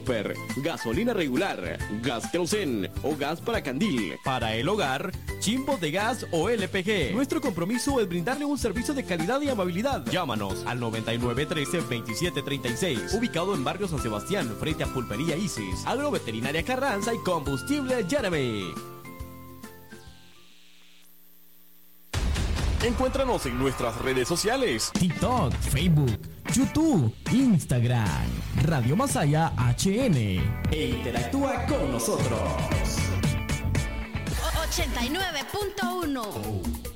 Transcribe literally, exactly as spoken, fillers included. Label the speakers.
Speaker 1: Super, gasolina regular, gas querosén o gas para candil. Para el hogar, chimbos de gas o L P G. Nuestro compromiso es brindarle un servicio de calidad y amabilidad. Llámanos al noventa y nueve trece veintisiete treinta y seis, ubicado en Barrio San Sebastián, frente a Pulpería Isis, Agroveterinaria Carranza y Combustible Jeremy. Encuéntranos en nuestras redes sociales: TikTok, Facebook, YouTube, Instagram, Radio Masaya H N, e interactúa con nosotros.
Speaker 2: ochenta y nueve punto uno